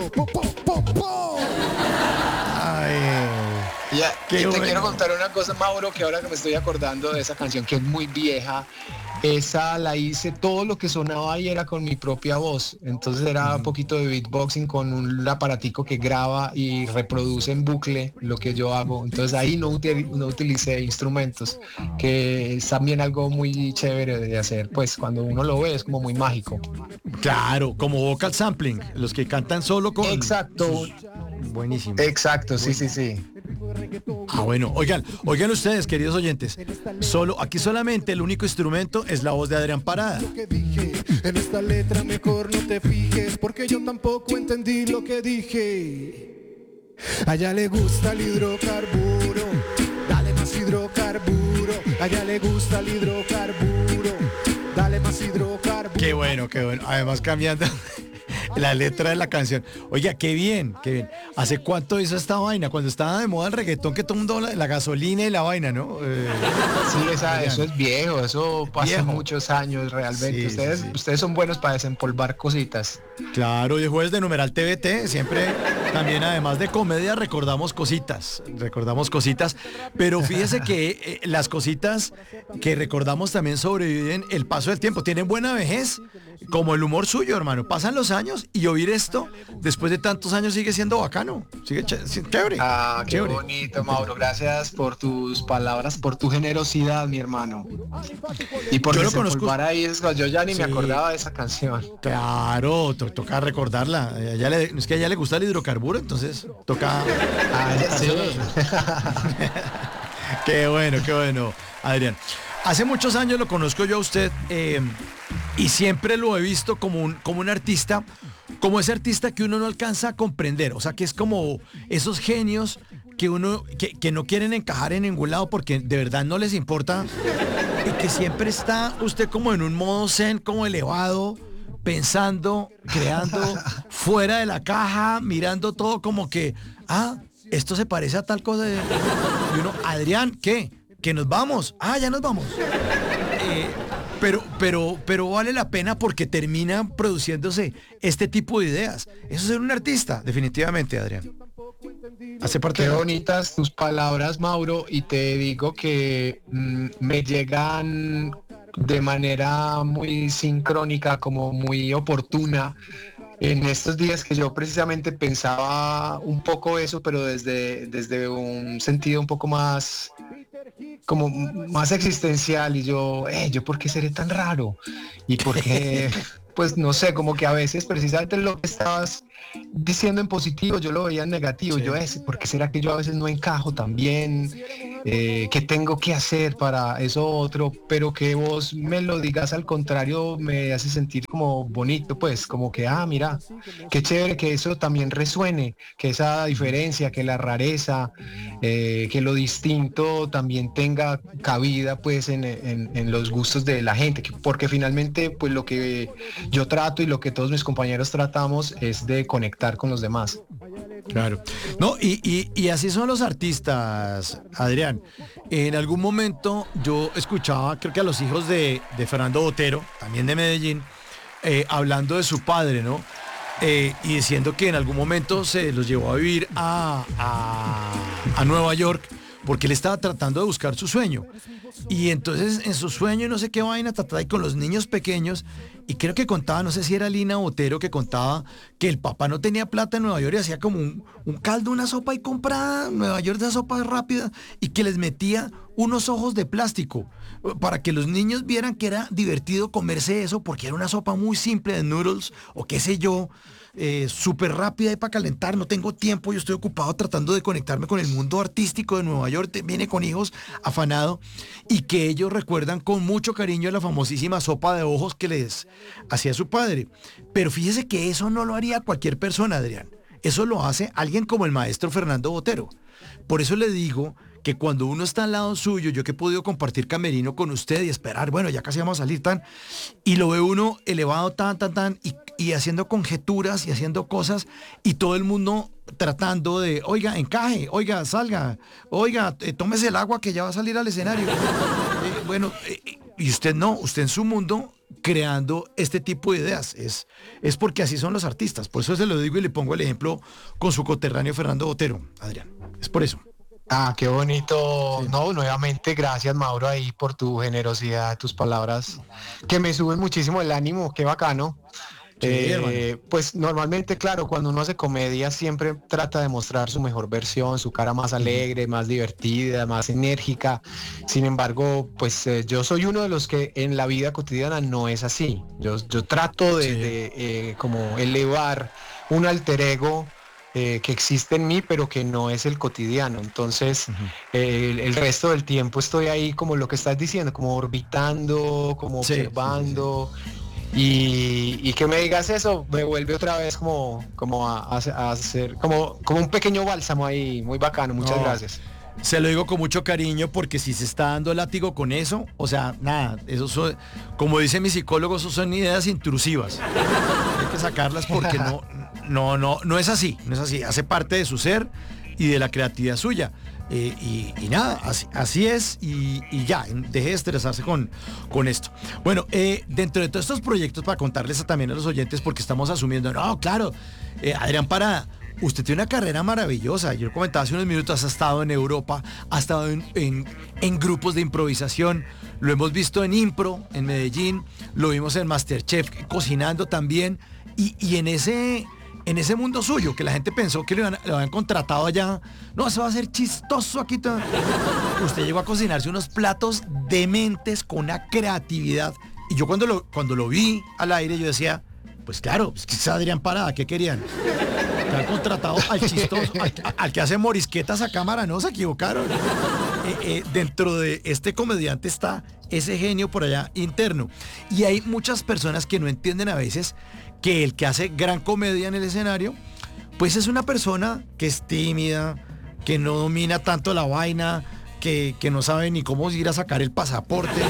Ay, Y qué te bueno. quiero contar una cosa, Mauro, que ahora que me estoy acordando de esa canción que es muy vieja, esa la hice, todo lo que sonaba ahí era con mi propia voz. Entonces era un poquito de beatboxing con un aparatico que graba y reproduce en bucle lo que yo hago. Entonces ahí no utilicé instrumentos, que es también algo muy chévere de hacer. Pues cuando uno lo ve es como muy mágico. Claro, como vocal sampling, los que cantan solo con Exacto, sus... Buenísimo. exacto, sí, Bueno. sí, sí. Ah, bueno, oigan ustedes, queridos oyentes, aquí solamente el único instrumento es la voz de Adrián Parada. Lo que dije, en esta letra mejor no te fijes, porque yo tampoco entendí lo que dije. A ella le gusta el hidrocarburo, dale más hidrocarburo. A ella le gusta el hidrocarburo, dale más hidrocarburo. Qué bueno, qué bueno. Además cambiando la letra de la canción. Oiga, qué bien, qué bien. ¿Hace cuánto hizo esta vaina? Cuando estaba de moda el reggaetón, que todo el mundo la gasolina y la vaina, ¿no? Sí, eso es viejo, eso pasa Viejo. muchos años realmente. Sí, Ustedes, sí, sí. ustedes son buenos para desempolvar cositas. Claro, y jueves de Numeral TVT, siempre también además de comedia recordamos cositas, pero fíjese que las cositas que recordamos también sobreviven el paso del tiempo, tienen buena vejez, como el humor suyo, hermano, pasan los años y oír esto después de tantos años sigue siendo bacano, sigue chévere. Ah, qué Chévere. bonito, Mauro. Gracias por tus palabras, por tu generosidad, mi hermano. Y por Yo lo conozco. desempolvar ahí, yo ya ni me Sí. acordaba de esa canción. Claro, toca recordarla. Es que a ella le gusta el hidrocarburo, entonces toca. Ah, ya sé. Qué bueno, Adrián. Hace muchos años lo conozco yo a usted y siempre lo he visto como un artista, como ese artista que uno no alcanza a comprender. O sea, que es como esos genios que no quieren encajar en ningún lado porque de verdad no les importa y que siempre está usted como en un modo zen, como elevado, pensando, creando fuera de la caja, mirando todo como que, esto se parece a tal cosa. Y uno, Adrián, ¿qué? Que nos vamos. Ya nos vamos. Pero vale la pena porque termina produciéndose este tipo de ideas. Eso es ser un artista, definitivamente, Adrián. Hace parte Qué de... bonitas tus palabras, Mauro, y te digo que me llegan de manera muy sincrónica, como muy oportuna, en estos días que yo precisamente pensaba un poco eso, pero desde un sentido un poco más, como más existencial, y yo ¿por qué seré tan raro? Y por qué, pues no sé, como que a veces precisamente lo que estabas diciendo en positivo, yo lo veía en negativo. Sí. Yo, ¿por qué será que yo a veces no encajo tan bien? ¿Qué tengo que hacer para eso otro? Pero que vos me lo digas al contrario me hace sentir como bonito, pues, como que, mira, qué chévere que eso también resuene, que esa diferencia, que la rareza, que lo distinto también tenga cabida, pues, en los gustos de la gente, porque finalmente, pues, lo que yo trato y lo que todos mis compañeros tratamos es de conectar con los demás. Claro. No, y así son los artistas, Adrián. En algún momento yo escuchaba, creo que a los hijos de Fernando Botero, también de Medellín, hablando de su padre, ¿no? Y diciendo que en algún momento se los llevó a vivir a Nueva York porque él estaba tratando de buscar su sueño. Y entonces en su sueño, no sé qué vaina, trataba ahí con los niños pequeños. Y creo que contaba, no sé si era Lina Botero, que contaba que el papá no tenía plata en Nueva York y hacía como un caldo, una sopa y compraba en Nueva York de sopa rápida y que les metía unos ojos de plástico para que los niños vieran que era divertido comerse eso porque era una sopa muy simple de noodles o qué sé yo. Súper rápida y para calentar, no tengo tiempo, yo estoy ocupado tratando de conectarme con el mundo artístico de Nueva York, viene con hijos afanado, y que ellos recuerdan con mucho cariño la famosísima sopa de ojos que les hacía su padre. Pero fíjese que eso no lo haría cualquier persona, Adrián. Eso lo hace alguien como el maestro Fernando Botero. Por eso le digo que cuando uno está al lado suyo, yo que he podido compartir camerino con usted y esperar, bueno, ya casi vamos a salir y lo ve uno elevado y haciendo conjeturas y haciendo cosas, y todo el mundo tratando de, oiga, encaje, oiga, salga, oiga, tómese el agua que ya va a salir al escenario. Y usted no, usted en su mundo creando este tipo de ideas. Es porque así son los artistas. Por eso se lo digo y le pongo el ejemplo con su coterráneo Fernando Botero, Adrián. Es por eso. Ah, qué bonito. Sí. No, nuevamente, gracias, Mauro, ahí por tu generosidad, tus palabras, que me suben muchísimo el ánimo, qué bacano. Sí, hermano. Pues normalmente, claro, cuando uno hace comedia siempre trata de mostrar su mejor versión, su cara más alegre, más divertida, más enérgica. Sin embargo, pues yo soy uno de los que en la vida cotidiana no es así. Yo trato Sí. de como elevar un alter ego que existe en mí, pero que no es el cotidiano. Entonces, el resto del tiempo estoy ahí como lo que estás diciendo, como orbitando, como Sí, sí, sí, sí. observando. Y que me digas eso me vuelve otra vez como a hacer como un pequeño bálsamo ahí, muy bacano, muchas No, gracias. se lo digo con mucho cariño porque si se está dando látigo con eso, o sea, nada, eso son, como dice mi psicólogo, eso son ideas intrusivas. Hay que sacarlas porque no es así, no es así. Hace parte de su ser y de la creatividad suya. Y nada, así es y ya, deje de estresarse con esto. Bueno, dentro de todos estos proyectos, para contarles también a los oyentes, porque estamos asumiendo, no, claro, Adrián Parada, usted tiene una carrera maravillosa. Yo lo comentaba hace unos minutos, ha estado en Europa, ha estado en grupos de improvisación, lo hemos visto en Impro, en Medellín, lo vimos en Masterchef, cocinando también, y en ese mundo suyo, que la gente pensó que lo habían contratado allá, no, eso va a ser chistoso aquí. Usted llegó a cocinarse unos platos dementes con una creatividad, y yo cuando lo vi al aire, yo decía, pues claro, es que es Adrián Parada, ¿qué querían? Que han contratado al chistoso, al que hace morisquetas a cámara, no, se equivocaron. Dentro de este comediante está ese genio por allá interno. Y hay muchas personas que no entienden a veces que el que hace gran comedia en el escenario, pues es una persona que es tímida, que no domina tanto la vaina, que no sabe ni cómo ir a sacar el pasaporte.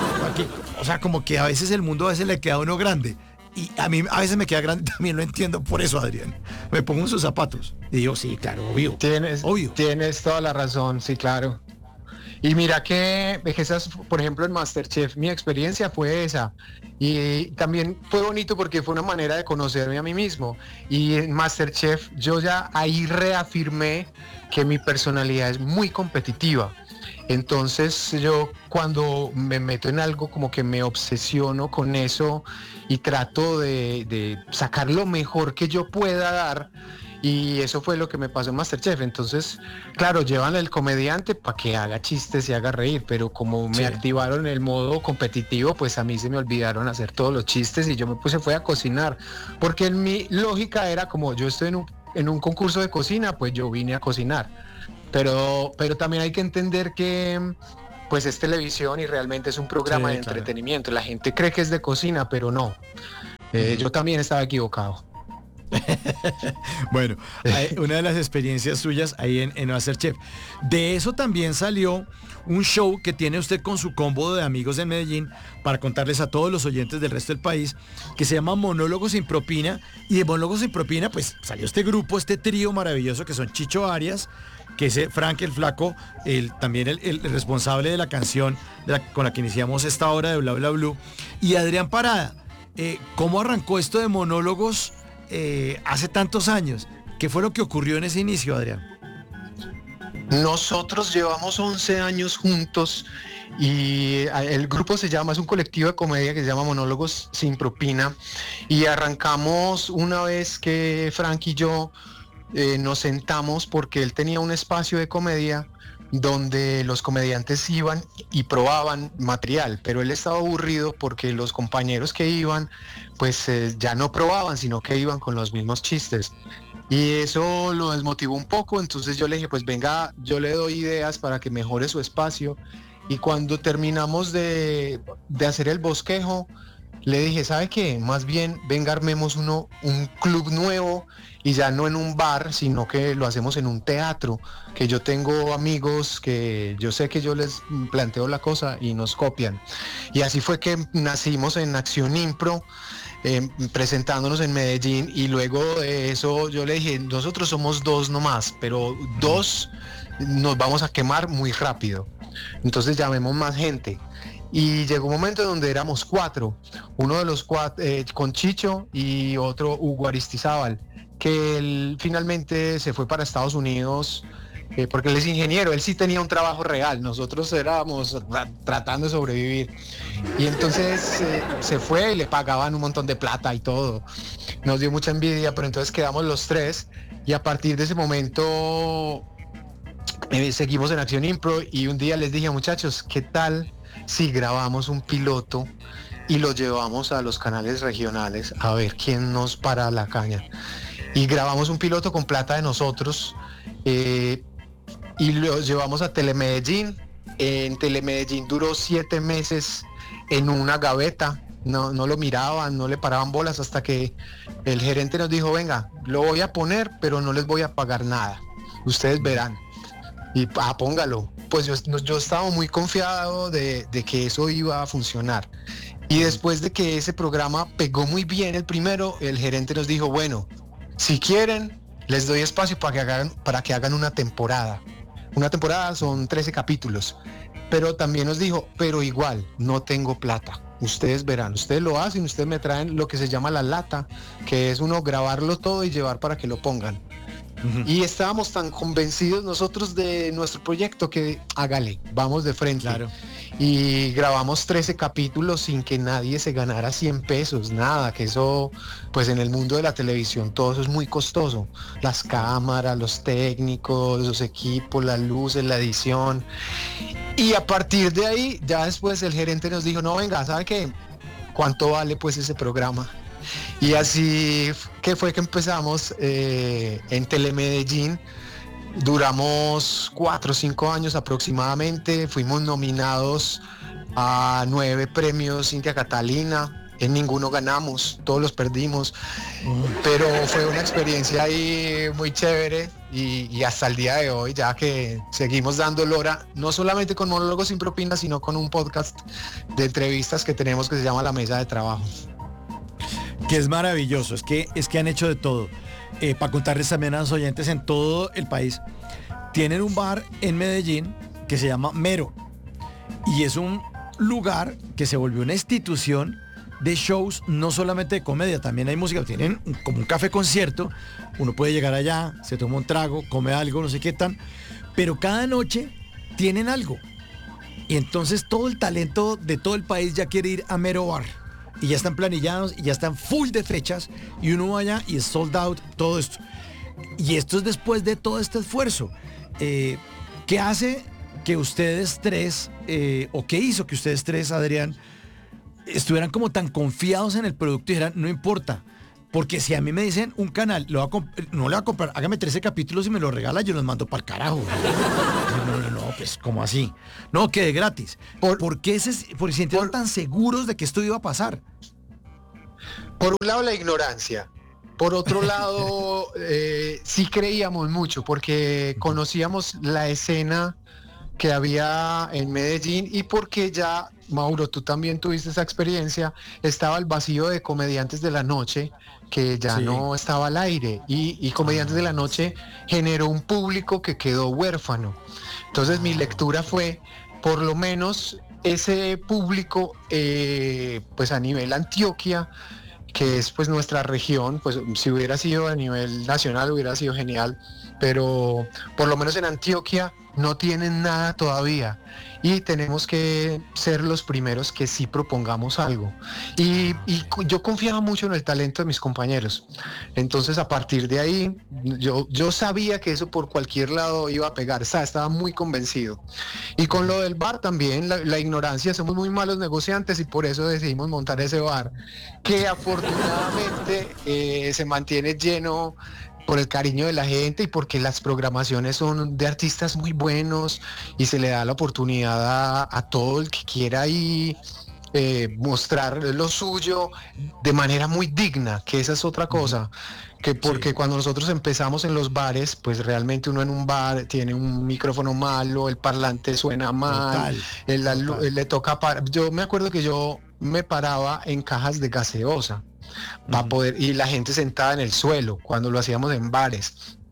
O sea, como que a veces el mundo a veces le queda a uno grande. Y a mí a veces me queda grande, también lo entiendo por eso, Adrián. Me pongo en sus zapatos y digo, sí, claro, obvio. Tienes toda la razón, sí, claro. Y mira que esas, por ejemplo, en Masterchef, mi experiencia fue esa. Y también fue bonito porque fue una manera de conocerme a mí mismo. Y en Masterchef yo ya ahí reafirmé que mi personalidad es muy competitiva. Entonces yo cuando me meto en algo como que me obsesiono con eso y trato de sacar lo mejor que yo pueda dar. Y eso fue lo que me pasó en Masterchef. Entonces, claro, llevan al comediante para que haga chistes y haga reír, pero como me activaron el modo competitivo, pues a mí se me olvidaron hacer todos los chistes y yo me puse fue a cocinar, porque en mi lógica era como yo estoy en un concurso de cocina, pues yo vine a cocinar. Pero también hay que entender que pues es televisión y realmente es un programa de entretenimiento. La gente cree que es de cocina, pero no. Yo también estaba equivocado. Bueno, una de las experiencias suyas ahí en Masterchef. De eso también salió un show que tiene usted con su combo de amigos en Medellín, para contarles a todos los oyentes del resto del país, que se llama Monólogos sin Propina. Y de Monólogos sin Propina, pues salió este grupo, este trío maravilloso que son Chicho Arias, que es Frank el Flaco, también el responsable de la canción con la que iniciamos esta hora de Bla Bla Blue, y Adrián Parada. ¿Cómo arrancó esto de Monólogos hace tantos años? ¿Qué fue lo que ocurrió en ese inicio, Adrián? Nosotros llevamos 11 años juntos y el grupo es un colectivo de comedia que se llama Monólogos sin Propina, y arrancamos una vez que Frank y yo nos sentamos porque él tenía un espacio de comedia donde los comediantes iban y probaban material, pero él estaba aburrido porque los compañeros que iban pues ya no probaban, sino que iban con los mismos chistes. Y eso lo desmotivó un poco, entonces yo le dije, pues venga, yo le doy ideas para que mejore su espacio. Y cuando terminamos de hacer el bosquejo, le dije, ¿sabe qué? Más bien, venga, armemos un club nuevo, y ya no en un bar, sino que lo hacemos en un teatro, que yo tengo amigos que yo sé que yo les planteo la cosa y nos copian. Y así fue que nacimos en Acción Impro, presentándonos en Medellín, y luego de eso yo le dije, nosotros somos dos nomás, pero dos nos vamos a quemar muy rápido, entonces llamemos más gente. y llegó un momento donde éramos 4, uno de los 4 con Chicho y otro Hugo Aristizábal, que él finalmente se fue para Estados Unidos porque él es ingeniero, él sí tenía un trabajo real, nosotros éramos tratando de sobrevivir, y entonces se fue y le pagaban un montón de plata y todo, nos dio mucha envidia, pero entonces quedamos los 3 y a partir de ese momento seguimos en Acción Impro, y un día les dije, muchachos, ¿qué tal si grabamos un piloto y lo llevamos a los canales regionales a ver quién nos para la caña? Y grabamos un piloto con plata de nosotros y lo llevamos a Telemedellín. En Telemedellín duró 7 meses en una gaveta, no lo miraban, no le paraban bolas, hasta que el gerente nos dijo, venga, lo voy a poner, pero no les voy a pagar nada, ustedes verán. Y póngalo. Pues yo estaba muy confiado de que eso iba a funcionar. Y después de que ese programa pegó muy bien el primero, el gerente nos dijo, bueno, si quieren, les doy espacio para que hagan una temporada. Una temporada son 13 capítulos. Pero también nos dijo, pero igual, no tengo plata. Ustedes verán, ustedes lo hacen, ustedes me traen lo que se llama la lata, que es uno grabarlo todo y llevar para que lo pongan. Y estábamos tan convencidos nosotros de nuestro proyecto que hágale, vamos de frente. Claro. Y grabamos 13 capítulos sin que nadie se ganara 100 pesos, nada, que eso, pues en el mundo de la televisión todo eso es muy costoso. Las cámaras, los técnicos, los equipos, las luces, la edición. Y a partir de ahí, ya después el gerente nos dijo, no, venga, ¿sabe qué? ¿Cuánto vale pues ese programa? Y así que fue que empezamos en Telemedellín. Duramos 4 o 5 años aproximadamente. Fuimos nominados a 9 premios India Catalina. En ninguno ganamos, todos los perdimos. Pero fue una experiencia ahí muy chévere, y hasta el día de hoy, ya que seguimos dando lora, no solamente con Monólogos sin Propina, sino con un podcast de entrevistas que tenemos que se llama La Mesa de Trabajo. Que es maravilloso, es que han hecho de todo. Para contarles también a los oyentes en todo el país, tienen un bar en Medellín que se llama Mero, y es un lugar que se volvió una institución de shows, no solamente de comedia, también hay música. Tienen como un café concierto, uno puede llegar allá, se toma un trago, come algo, no sé qué tan, pero cada noche tienen algo, y entonces todo el talento de todo el país ya quiere ir a Mero Bar. Y ya están planillados y ya están full de fechas, y uno vaya y es sold out todo esto. Y esto es después de todo este esfuerzo. ¿Qué hace que ustedes tres, o qué hizo que ustedes tres, Adrián, estuvieran como tan confiados en el producto y dijeran, no importa? Porque si a mí me dicen un canal, no le voy a comprar, hágame 13 capítulos y me lo regala, yo los mando para el carajo. No, pues, ¿cómo así? No, quede gratis. ¿Por qué se sintieron tan seguros de que esto iba a pasar? Por un lado, la ignorancia. Por otro lado, sí creíamos mucho, porque conocíamos la escena que había en Medellín, y porque ya, Mauro, tú también tuviste esa experiencia, estaba el vacío de Comediantes de la Noche, que ya sí, no estaba al aire, y Comediantes de la Noche generó un público que quedó huérfano. Entonces mi lectura fue, por lo menos ese público, pues a nivel Antioquia, que es pues nuestra región, pues si hubiera sido a nivel nacional hubiera sido genial, pero por lo menos en Antioquia no tienen nada todavía, y tenemos que ser los primeros que sí propongamos algo, y yo confiaba mucho en el talento de mis compañeros. Entonces a partir de ahí yo sabía que eso por cualquier lado iba a pegar, o sea, estaba muy convencido. Y con lo del bar también, la ignorancia, somos muy malos negociantes, y por eso decidimos montar ese bar, que afortunadamente se mantiene lleno por el cariño de la gente, y porque las programaciones son de artistas muy buenos, y se le da la oportunidad a todo el que quiera ahí mostrar lo suyo de manera muy digna, que esa es otra cosa, que porque sí, cuando nosotros empezamos en los bares, pues realmente uno en un bar tiene un micrófono malo, el parlante suena mal, le toca yo me acuerdo que yo me paraba en cajas de gaseosa para poder, y la gente sentada en el suelo cuando lo hacíamos en bares,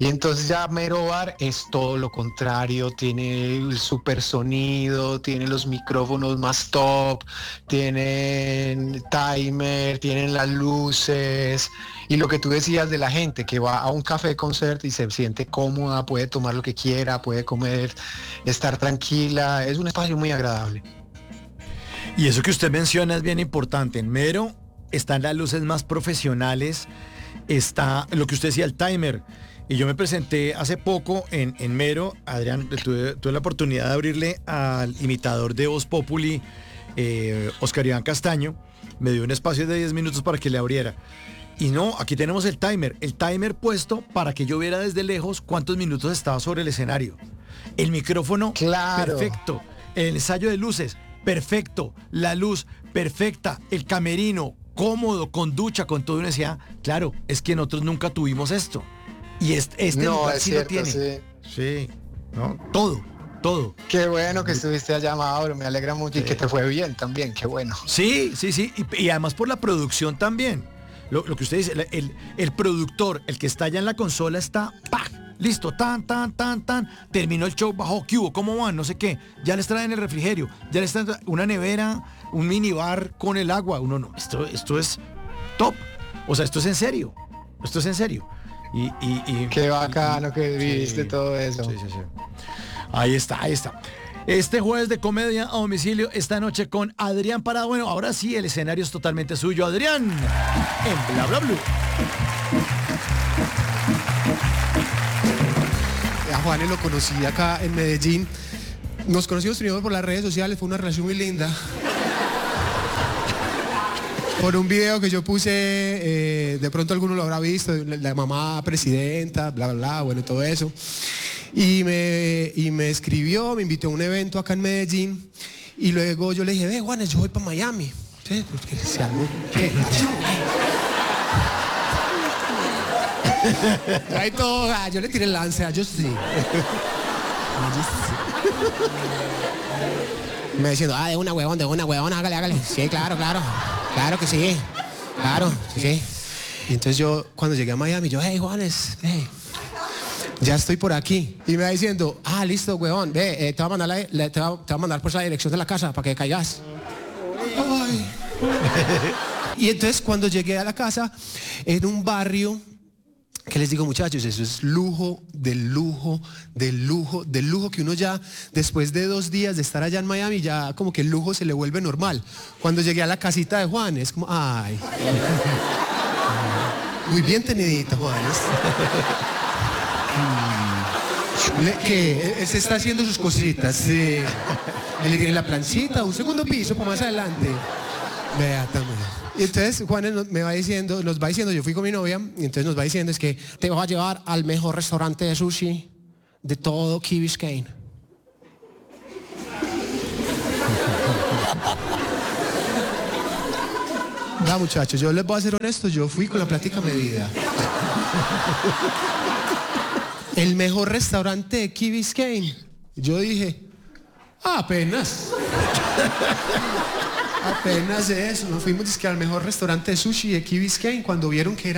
Y entonces ya Mero Bar es todo lo contrario, tiene el super sonido, tiene los micrófonos más top, tienen timer, tienen las luces, y lo que tú decías de la gente que va a un café concert y se siente cómoda, puede tomar lo que quiera, puede comer, estar tranquila, es un espacio muy agradable. Y eso que usted menciona es bien importante. En Mero están las luces más profesionales, está lo que usted decía, el timer. Y yo me presenté hace poco en Mero, Adrián, tuve la oportunidad de abrirle al imitador de Voz Populi, Oscar Iván Castaño, me dio un espacio de 10 minutos para que le abriera. Y no, aquí tenemos el timer puesto para que yo viera desde lejos cuántos minutos estaba sobre el escenario. El micrófono, claro, perfecto. El ensayo de luces, perfecto. La luz, perfecta. El camerino, cómodo, con ducha, con todo. Y uno decía, claro, es que nosotros nunca tuvimos esto. Y este no, lugar es sí cierto, lo tiene. Sí, ¿no? Todo. Qué bueno que estuviste allá, Mauro, me alegra mucho, sí. Y que te fue bien también, qué bueno. Sí. Y además por la producción también. Lo que usted dice, el productor, el que está allá en la consola está, ¡pac! Listo, tan, terminó el show, bajó, ¿qué hubo? ¿Cómo van? No sé qué. Ya les traen el refrigerio, ya les traen una nevera, un minibar con el agua. Uno no, esto es top. O sea, esto es en serio. Y qué bacano que viviste todo eso. Sí. Ahí está. Este jueves de comedia a domicilio, esta noche con Adrián Parada. Bueno, ahora sí, el escenario es totalmente suyo. Adrián, en Bla Bla Blue. A Juanes lo conocí acá en Medellín. Nos conocimos primero por las redes sociales, fue una relación muy linda. Por un video que yo puse, de pronto alguno lo habrá visto, la mamá presidenta, bla, bla, bla, bueno, todo eso. Y me escribió, me invitó a un evento acá en Medellín, y luego yo le dije, Juanes, yo voy para Miami. ¿Sí? Porque si algo, ¿qué? Ahí todo, yo le tiré el lance, yo sí. Me diciendo, de una huevón, hágale. Sí, claro que sí, sí. Y entonces yo, cuando llegué a Miami, yo, Juanes, ya estoy por aquí. Y me va diciendo, listo, huevón, te voy a mandar por la dirección de la casa para que caigas. Ay. Y entonces cuando llegué a la casa, en un barrio, que les digo, muchachos, eso es lujo, que uno ya, después de 2 días de estar allá en Miami, ya como que el lujo se le vuelve normal. Cuando llegué a la casita de Juan, es como, muy bien tenidito, Juanes. Que él se está haciendo sus cositas, sí. Él le tiene la planchita, un segundo piso para más adelante. Vea también. Y entonces Juanes nos va diciendo, yo fui con mi novia, y entonces nos va diciendo, es que te vas a llevar al mejor restaurante de sushi de todo Key Biscayne. Muchachos, yo les voy a ser honesto, yo fui con la plática medida. El mejor restaurante de Key Biscayne. Yo dije, apenas eso. Nos fuimos al mejor restaurante de sushi de Key Biscayne cuando vieron que era